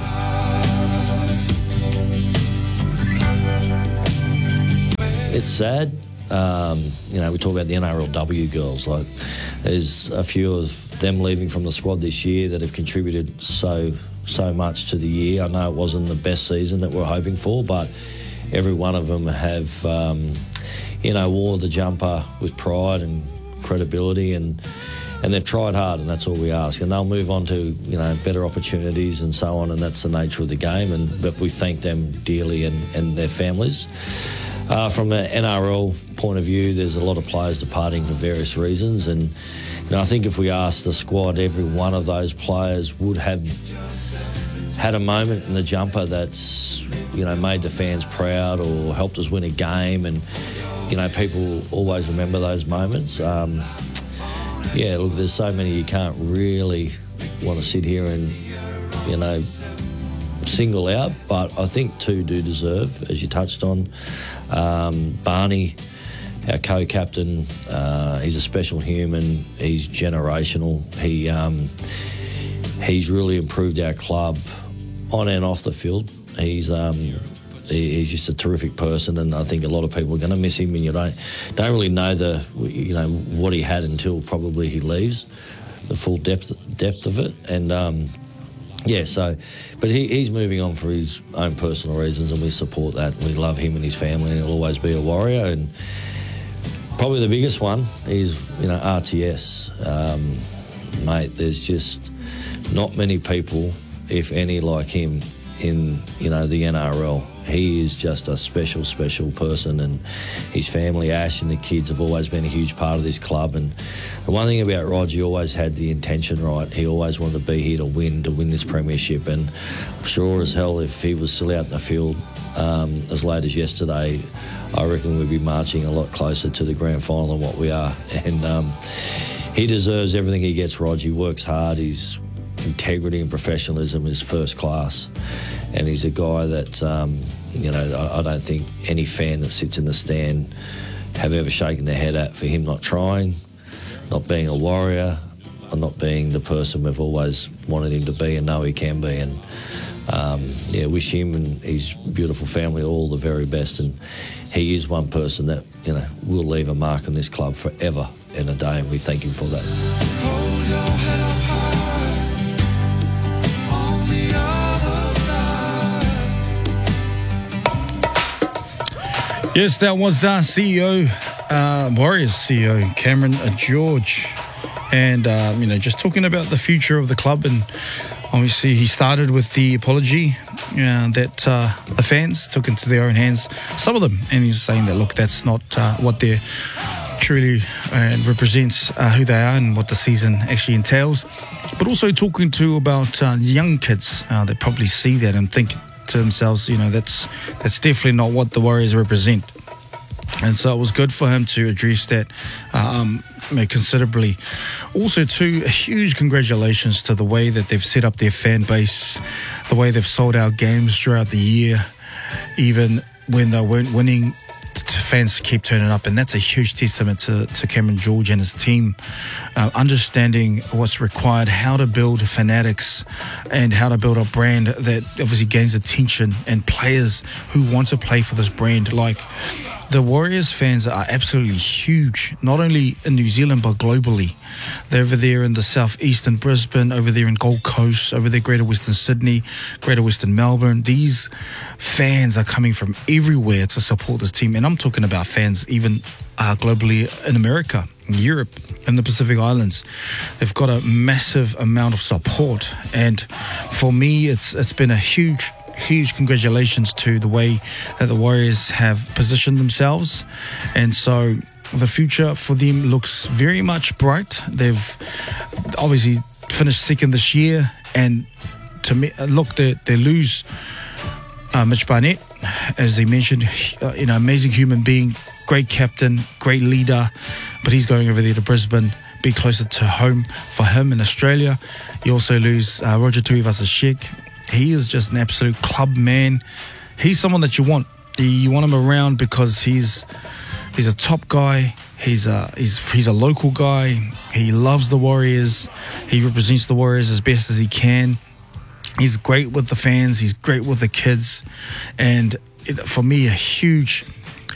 It's sad. Um, you know, we talk about the N R L W girls. Like, there's a few of them leaving from the squad this year that have contributed so so much to the year. I know it wasn't the best season that we're hoping for, but every one of them have, um, you know, wore the jumper with pride and credibility, and and they've tried hard, and that's all we ask. And they'll move on to, you know, better opportunities and so on, and that's the nature of the game. And but we thank them dearly, and, and their families. Uh, from an N R L point of view, there's a lot of players departing for various reasons, and you know, I think if we asked the squad, every one of those players would have had a moment in the jumper that's, you know, made the fans proud or helped us win a game, and you know, people always remember those moments. Um, yeah, look, there's so many you can't really want to sit here and, you know, single out, but I think two do deserve, as you touched on. Um, Barney, our co-captain, uh, he's a special human. He's generational. He um, he's really improved our club on and off the field. He's um, he, he's just a terrific person, and I think a lot of people are going to miss him. And you don't don't really know the you know what he had until probably he leaves, the full depth depth of it, and. Um, Yeah, so, but he, he's moving on for his own personal reasons, and we support that. We love him and his family, and he'll always be a Warrior. And probably the biggest one is, you know, R T S. Um, mate, there's just not many people, if any, like him in, you know, the N R L. He is just a special, special person, and his family, Ash and the kids, have always been a huge part of this club. And the one thing about Rog, he always had the intention right. He always wanted to be here to win, to win this premiership. And I'm sure as hell, if he was still out in the field um, as late as yesterday, I reckon we'd be marching a lot closer to the grand final than what we are. And um, he deserves everything he gets, Rog. He works hard. His integrity and professionalism is first class. And he's a guy that, um, you know, I, I don't think any fan that sits in the stand have ever shaken their head at for him not trying, not being a Warrior, or not being the person we've always wanted him to be and know he can be. And, um, yeah, wish him and his beautiful family all the very best. And he is one person that, you know, will leave a mark on this club forever and a day, and we thank him for that. Hold your head up high. Yes, that was our C E O, uh, Warriors C E O, Cameron George. And, um, you know, just talking about the future of the club. And obviously he started with the apology uh, that uh, the fans took into their own hands, some of them. And he's saying that, look, that's not uh, what they're truly uh, represents uh, who they are and what the season actually entails. But also talking to about uh, young kids uh, that probably see that and think to themselves, you know, that's that's definitely not what the Warriors represent. And so it was good for him to address that um, considerably. Also, too, a huge congratulations to the way that they've set up their fan base, the way they've sold out games throughout the year, even when they weren't winning. Fans keep turning up, and that's a huge testament to, to Cameron George and his team, uh, understanding what's required, how to build fanatics and how to build a brand that obviously gains attention and players who want to play for this brand, like the Warriors fans are absolutely huge, not only in New Zealand but globally. They're over there in the southeastern Brisbane, over there in Gold Coast, over there Greater Western Sydney, Greater Western Melbourne. These fans are coming from everywhere to support this team, and I'm talking about fans even uh, globally in America, in Europe, in the Pacific Islands. They've got a massive amount of support, and for me, it's it's been a huge. Huge congratulations to the way that the Warriors have positioned themselves. And so the future for them looks very much bright. They've obviously finished second this year. And to me, look, they, they lose uh, Mitch Barnett, as they mentioned, uh, you know, amazing human being, great captain, great leader. But he's going over there to Brisbane, be closer to home for him in Australia. You also lose uh, Roger Tuivasa-Sheck. He is just an absolute club man. He's someone that you want. You want him around because he's he's a top guy. He's a he's he's a local guy. He loves the Warriors. He represents the Warriors as best as he can. He's great with the fans. He's great with the kids. And it, for me, a huge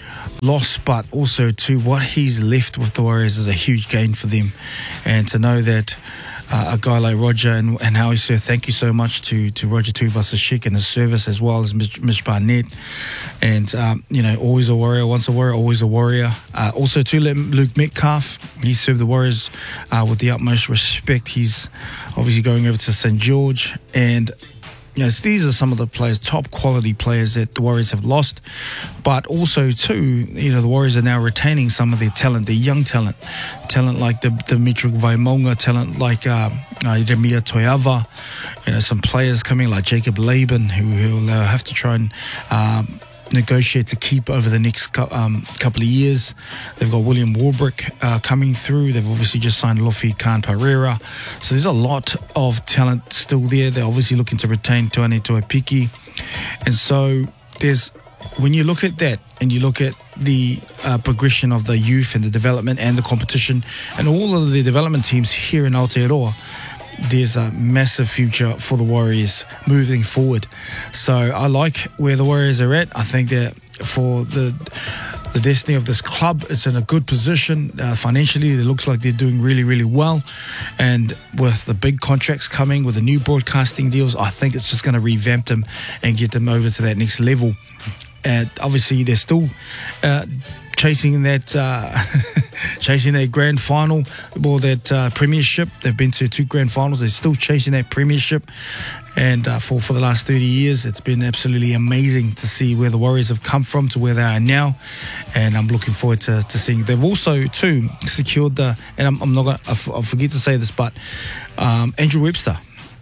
loss, but also to what he's left with the Warriors is a huge gain for them. And to know that Uh, a guy like Roger and, and how he served. Thank you so much to, to Roger Tuivasa-Sheck and his service, as well as Mitch, Mitch Barnett. And, um, you know, always a warrior, once a warrior, always a warrior. Uh, also, to Luke Metcalf, he served the Warriors uh, with the utmost respect. He's obviously going over to Saint George. And, you know, these are some of the players, top quality players that the Warriors have lost. But also, too, you know, the Warriors are now retaining some of their talent, their young talent. Talent like the Dimitri Vaimonga, talent like uh, uh, Jeremia Toiava, you know, some players coming like Jacob Laban, who will uh, have to try and um, negotiate to keep over the next co- um, couple of years. They've got William Warbrick uh, coming through. They've obviously just signed Lofi Khan Pereira. So there's a lot of talent still there. They're obviously looking to retain Tuane Tuaipiki. And so there's, when you look at that and you look at the uh, progression of the youth and the development and the competition and all of the development teams here in Aotearoa, there's a massive future for the Warriors moving forward. So I like where the Warriors are at. I think that for the the destiny of this club, it's in a good position. Uh, financially, it looks like they're doing really, really well. And with the big contracts coming, with the new broadcasting deals, I think it's just going to revamp them and get them over to that next level. And obviously, they're still uh, chasing that uh, chasing that grand final or that uh, premiership. They've been to two grand finals. They're still chasing that premiership. And uh, for, for the last thirty years, it's been absolutely amazing to see where the Warriors have come from to where they are now. And I'm looking forward to, to seeing. They've also, too, secured the, and I'm, I'm not going to, I forget to say this, but um, Andrew Webster.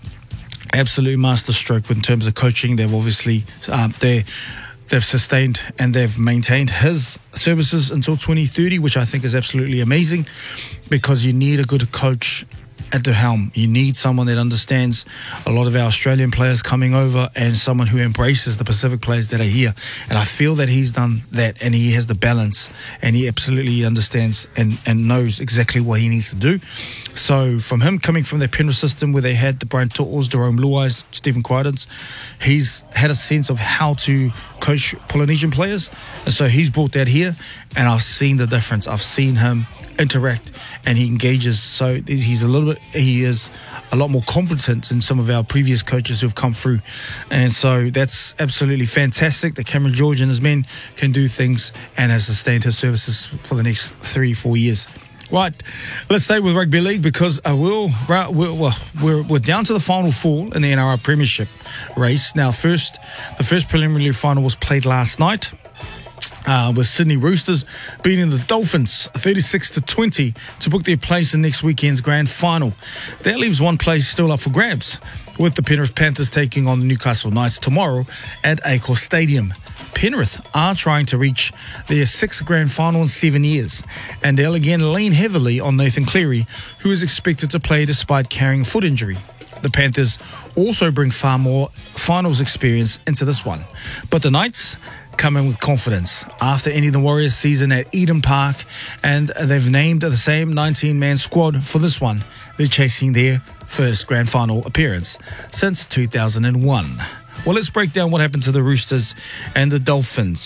Absolute masterstroke in terms of coaching. They've obviously, um, they're, They've sustained and they've maintained his services until twenty thirty, which I think is absolutely amazing, because you need a good coach at the helm. You need someone that understands a lot of our Australian players coming over and someone who embraces the Pacific players that are here. And I feel that he's done that, and he has the balance, and he absolutely understands and, and knows exactly what he needs to do. So from him coming from the Penrith system where they had the Brian To'os, Jerome Luais, Stephen Crichtons, he's had a sense of how to coach Polynesian players. And so he's brought that here, and I've seen the difference. I've seen him interact and he engages. So he's a little bit, he is a lot more competent than some of our previous coaches who've come through. And so that's absolutely fantastic that Cameron George and his men can do things and has sustained his services for the next three, four years. Right, let's stay with rugby league because uh, we'll, we're, we're, we're down to the final four in the N R L Premiership race. Now, first, the first preliminary final was played last night. Uh, with Sydney Roosters beating the Dolphins thirty-six to twenty to book their place in next weekend's grand final. That leaves one place still up for grabs, with the Penrith Panthers taking on the Newcastle Knights tomorrow at Accor Stadium. Penrith are trying to reach their sixth grand final in seven years, and they'll again lean heavily on Nathan Cleary, who is expected to play despite carrying a foot injury. The Panthers also bring far more finals experience into this one, but the Knights come in with confidence after ending the Warriors season at Eden Park, and they've named the same nineteen-man squad for this one. They're chasing their first grand final appearance since two thousand one. Well, let's break down what happened to the Roosters and the Dolphins.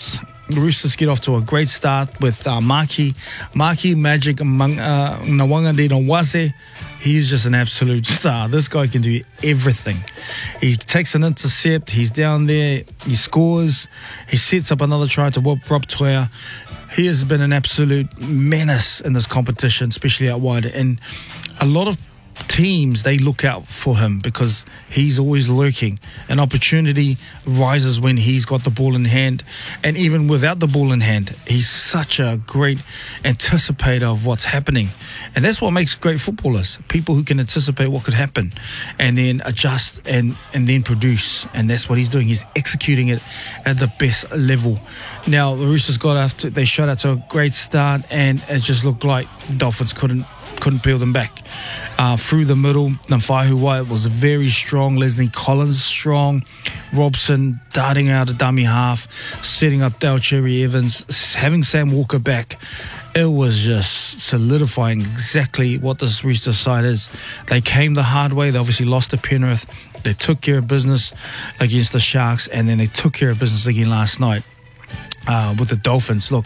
the Roosters get off to a great start with uh, Maki, Maki Magic Mang, uh, Ngawanga Nawase. He's just an absolute star. This guy can do everything. He takes an intercept. He's down there. He scores. He sets up another try to whoop Rob Toya. He has been an absolute menace in this competition, especially out wide. And a lot of teams, they look out for him because he's always lurking. An opportunity rises when he's got the ball in hand, and even without the ball in hand, he's such a great anticipator of what's happening. And that's what makes great footballers, people who can anticipate what could happen and then adjust and and then produce. And that's what he's doing. He's executing it at the best level. Now the Roosters got after, they shot out to a great start, and it just looked like the Dolphins couldn't couldn't peel them back. Uh, through the middle, Namfaihu White was very strong. Leslie Collins strong. Robson darting out a dummy half, setting up Dale Cherry Evans, having Sam Walker back. It was just solidifying exactly what this Roosters side is. They came the hard way. They obviously lost to Penrith. They took care of business against the Sharks, and then they took care of business again last night uh, with the Dolphins. Look,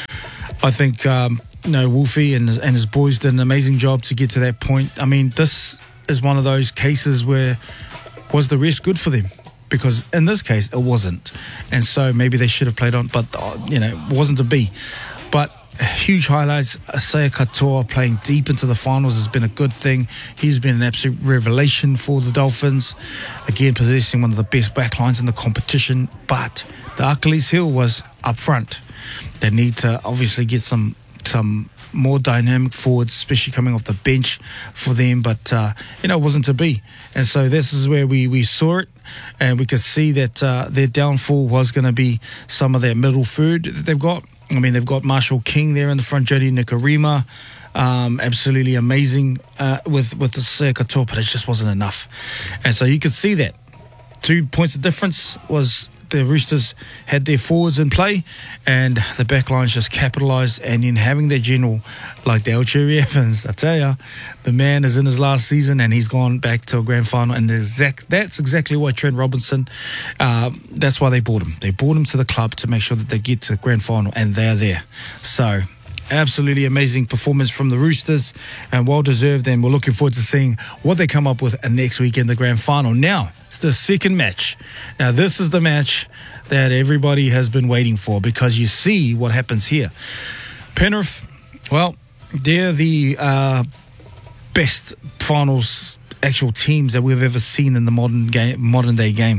I think um, you know, Wolfie and, and his boys did an amazing job to get to that point. I mean, this is one of those cases where was the rest good for them? Because in this case, it wasn't. And so maybe they should have played on, but, uh, you know, it wasn't to be. But huge highlights. Isaiah Katoa playing deep into the finals has been a good thing. He's been an absolute revelation for the Dolphins. Again, possessing one of the best backlines in the competition. But the Achilles heel was up front. They need to obviously get some some more dynamic forwards, especially coming off the bench for them. But, uh, you know, it wasn't to be. And so this is where we, we saw it, and we could see that uh, their downfall was going to be some of their middle third that they've got. I mean, they've got Marshall King there in the front, Jody Nikarima, um, absolutely amazing uh, with, with the Katoa, but it just wasn't enough. And so you could see that. Two points of difference was the Roosters had their forwards in play, and the back lines just capitalised. And in having their general like Dale Cherry Evans, I tell you, the man is in his last season and he's gone back to a grand final. And exact, that's exactly why Trent Robinson, uh, that's why they bought him. They bought him to the club to make sure that they get to the grand final, and they're there. So absolutely amazing performance from the Roosters, and well deserved, and we're looking forward to seeing what they come up with next week in the grand final. Now, it's the second match. Now, this is the match that everybody has been waiting for, because you see what happens here. Penrith, well, they're the uh, best finals actual teams that we've ever seen in the modern game, modern day game.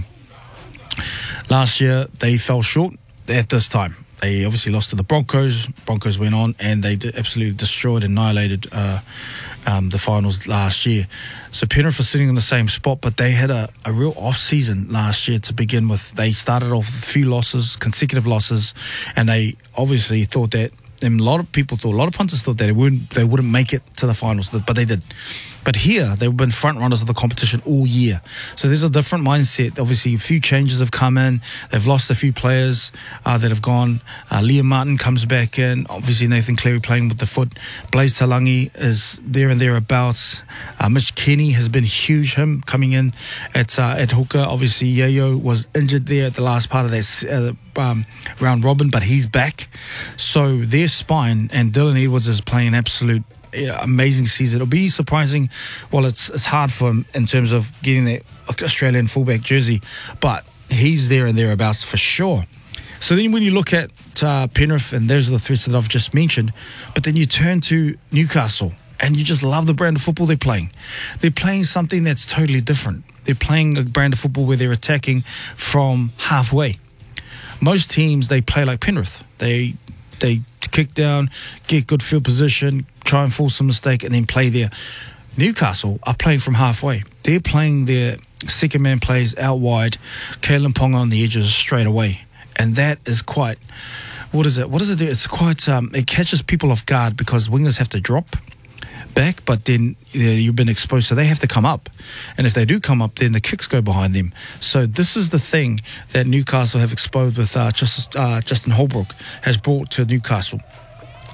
Last year, they fell short at this time. They obviously lost to the Broncos. Broncos went on and they did absolutely destroyed, annihilated uh, um, the finals last year. So Penrith are sitting in the same spot, but they had a, a real off-season last year to begin with. They started off with a few losses, consecutive losses, and they obviously thought that, and a lot of people thought, a lot of punters thought that they wouldn't, they wouldn't make it to the finals, but they did. But here, they've been front runners of the competition all year. So there's a different mindset. Obviously, a few changes have come in. They've lost a few players uh, that have gone. Uh, Liam Martin comes back in. Obviously, Nathan Cleary playing with the foot. Blaise Talangi is there and thereabouts. Uh, Mitch Kenny has been huge, him coming in at uh, at hooker. Obviously, Yayo was injured there at the last part of that uh, um, round robin, but he's back. So their spine, and Dylan Edwards is playing absolute Yeah, amazing season. It'll be surprising. Well, it's it's hard for him in terms of getting that Australian fullback jersey, but he's there and thereabouts for sure. So then when you look at uh, Penrith, and those are the threats that I've just mentioned, but then you turn to Newcastle, and you just love the brand of football they're playing. They're playing something that's totally different. They're playing a brand of football where they're attacking from halfway. Most teams, they play like Penrith. They they kick down, get good field position, try and force a mistake, and then play there. Newcastle are playing from halfway. They're playing their second man plays out wide, Kalen Ponga on the edges straight away. And that is quite, what is it? What does it do? It's quite, um, it catches people off guard, because wingers have to drop back, but then you know, you've been exposed, so they have to come up. And if they do come up, then the kicks go behind them. So this is the thing that Newcastle have exposed with uh, Just, uh, Justin Holbrook has brought to Newcastle.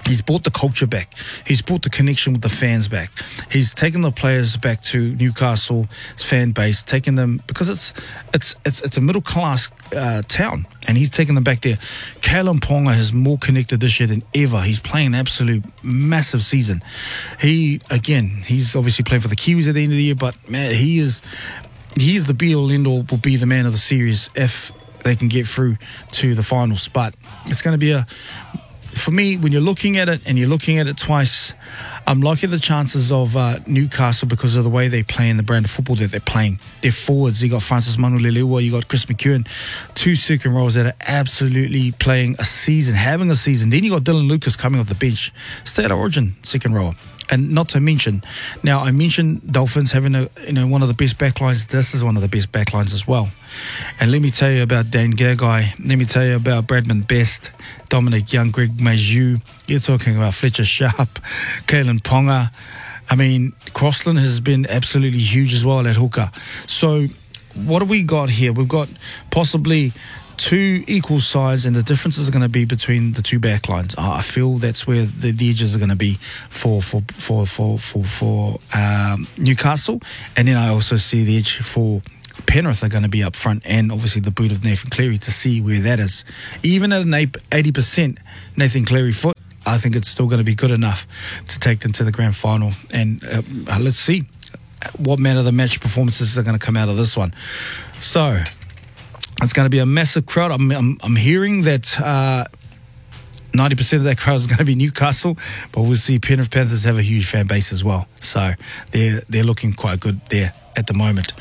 He's brought the culture back. He's brought the connection with the fans back. He's taken the players back to Newcastle's fan base, taking them because it's it's it's it's a middle class uh, town, and he's taken them back there. Kalyn Ponga is more connected this year than ever. He's playing an absolute massive season. He again, he's obviously playing for the Kiwis at the end of the year, but man, he is he is the be all end all. Will be the man of the series if they can get through to the finals. But it's going to be a For me, when you're looking at it and you're looking at it twice, I'm liking the chances of uh, Newcastle because of the way they play and the brand of football that they're playing. They're forwards. You got Francis Manu-Lelewa, you got Chris McEwen, two second rows that are absolutely playing a season, having a season. Then you got Dylan Lucas coming off the bench, state of origin second rower. And not to mention, now I mentioned Dolphins having a you know one of the best backlines. This is one of the best backlines as well. And let me tell you about Dan Gagai. Let me tell you about Bradman Best, Dominic Young, Greg Maju. You're talking about Fletcher Sharp, Kalyn Ponga. I mean, Crossland has been absolutely huge as well at hooker. So what have we got here? We've got possibly two equal sides, and the differences are going to be between the two backlines. Uh, I feel that's where the, the edges are going to be for for for for for, for um, Newcastle, and then I also see the edge for Penrith are going to be up front, and obviously the boot of Nathan Cleary to see where that is. Even at an eighty percent Nathan Cleary foot, I think it's still going to be good enough to take them to the grand final. And uh, let's see what man of the match performances are going to come out of this one. So it's going to be a massive crowd. I'm I'm, I'm hearing that uh, ninety percent of that crowd is going to be Newcastle, but we'll see Penrith Panthers have a huge fan base as well. So they're they're looking quite good there at the moment.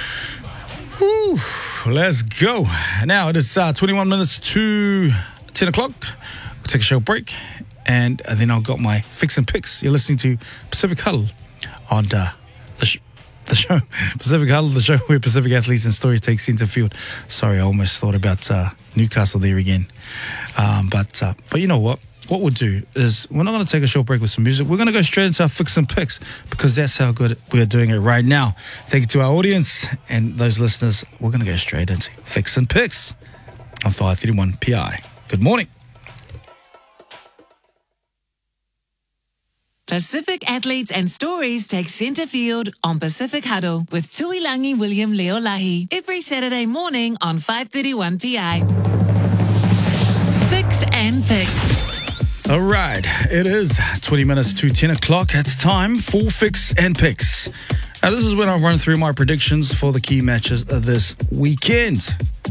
Whew, let's go. Now it is uh, twenty-one minutes to ten o'clock. We'll take a short break, and then I've got my fix and picks. You're listening to Pacific Huddle on uh, the, sh- the show. Pacific Huddle, the show where Pacific athletes and stories take centre field. Sorry, I almost thought about uh, Newcastle there again. Um, but uh, but you know what? What we'll do is we're not going to take a short break with some music. We're going to go straight into our fix and picks because that's how good we're doing it right now. Thank you to our audience and those listeners. We're going to go straight into fix and picks on five thirty-one P I. Good morning. Pacific athletes and stories take centre field on Pacific Huddle with Tuilangi William Leolahi every Saturday morning on five thirty-one P I. Fix and Picks. All right, it is twenty minutes to ten o'clock. It's time for Fix and Picks. Now, this is when I run through my predictions for the key matches of this weekend.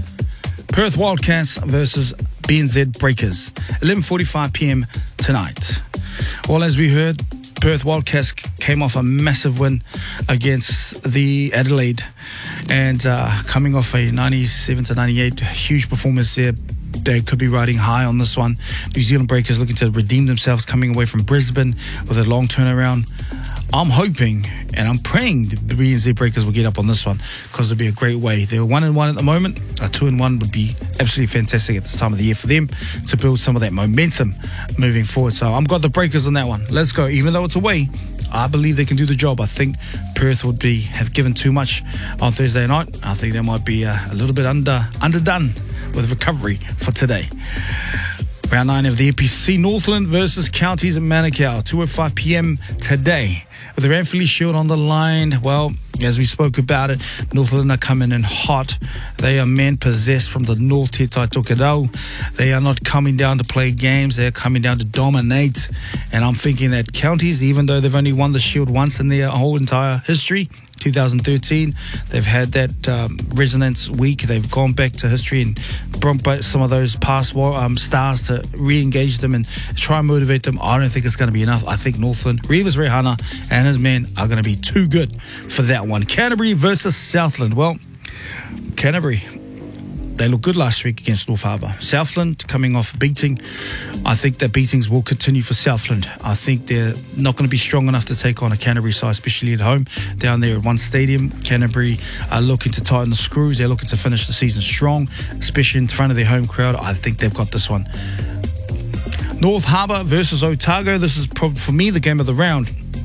Perth Wildcats versus B N Z Breakers, eleven forty-five p.m. tonight. Well, as we heard, Perth Wildcats came off a massive win against the Adelaide, and uh, coming off a ninety-seven to ninety-eight huge performance there. They could be riding high on this one. New Zealand Breakers looking to redeem themselves, coming away from Brisbane with a long turnaround. I'm hoping and I'm praying the B N Z Breakers will get up on this one because it'll be a great way. They're one and one at the moment. A two and one would be absolutely fantastic at this time of the year for them to build some of that momentum moving forward. So I've got the Breakers on that one. Let's go. Even though it's away, I believe they can do the job. I think Perth would be have given too much on Thursday night. I think they might be uh, a little bit under underdone with recovery for today. Round nine of the N P C, Northland versus Counties in Manukau, two oh five p.m. today. With the Ranfurly Shield on the line, well, as we spoke about it, Northland are coming in hot. They are men possessed from the north, Te Tai Tokerau. They are not coming down to play games. They are coming down to dominate. And I'm thinking that Counties, even though they've only won the Shield once in their whole entire history, two thousand thirteen, they've had that um, resonance week. They've gone back to history and brought back some of those past um, stars to re-engage them and try and motivate them. I don't think it's going to be enough. I think Northland, Reeves Rehana and his men are going to be too good for that one. Canterbury versus Southland. Well, Canterbury, they looked good last week against North Harbour. Southland coming off beating. I think that beatings will continue for Southland. I think they're not going to be strong enough to take on a Canterbury side, especially at home down there at One Stadium. Canterbury are looking to tighten the screws. They're looking to finish the season strong, especially in front of their home crowd. I think they've got this one. North Harbour versus Otago. This is probably, for me, the game of the round.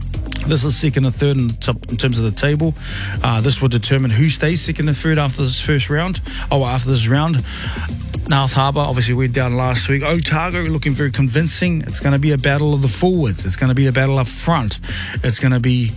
This is second and third in, the top, in terms of the table. Uh, this will determine who stays second and third after this first round. Oh, after this round. North Harbour, obviously we're down last week. Otago looking very convincing. It's going to be a battle of the forwards. It's going to be a battle up front. It's going to be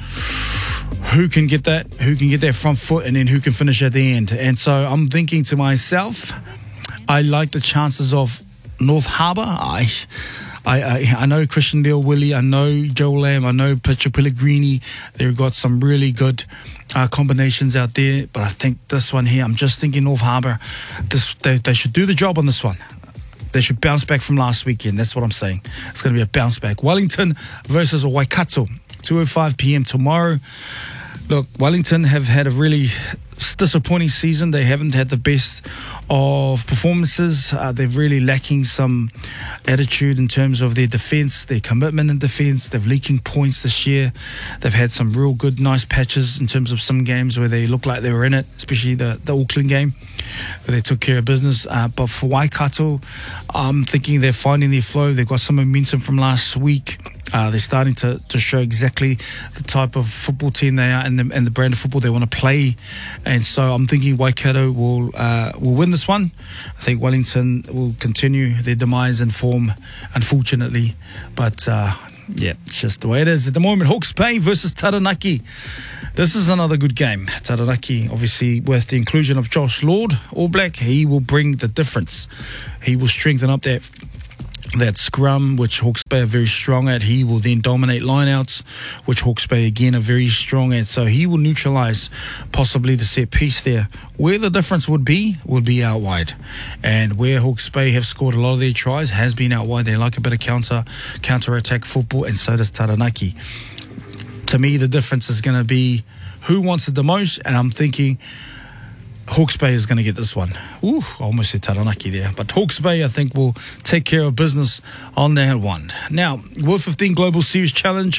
who can get that, who can get that front foot, and then who can finish at the end. And so I'm thinking to myself, I like the chances of North Harbour. I, I, I, I know Christian Dale Willie. I know Joe Lamb. I know Pitcher Pellegrini. They've got some really good uh, combinations out there. But I think this one here, I'm just thinking North Harbour, this, they, they should do the job on this one. They should bounce back from last weekend. That's what I'm saying. It's going to be a bounce back. Wellington versus Waikato, two oh five p.m. tomorrow. Look, Wellington have had a really disappointing season. They haven't had the best of performances. Uh, they're really lacking some attitude in terms of their defence, their commitment in defence. They're leaking points this year. They've had some real good, nice patches in terms of some games where they look like they were in it, especially the, the Auckland game, where they took care of business. Uh, but for Waikato, I'm thinking they're finding their flow. They've got some momentum from last week. Uh, they're starting to, to show exactly the type of football team they are and the, and the brand of football they want to play. And so I'm thinking Waikato will uh, will win this one. I think Wellington will continue their demise in form, unfortunately. But, uh, yeah, it's just the way it is at the moment. Hawke's Bay versus Taranaki. This is another good game. Taranaki, obviously, with the inclusion of Josh Lord, All Black, he will bring the difference. He will strengthen up that that scrum, which Hawke's Bay are very strong at. He will then dominate lineouts, which Hawke's Bay again are very strong at. So he will neutralise possibly the set piece there. Where the difference would be, would be out wide. And where Hawke's Bay have scored a lot of their tries has been out wide. They like a bit of counter, counter-attack football, and so does Taranaki. To me, the difference is going to be who wants it the most, and I'm thinking Hawke's Bay is going to get this one. Ooh, I almost said Taranaki there. But Hawke's Bay, I think, will take care of business on that one. Now, World fifteen Global Series Challenge.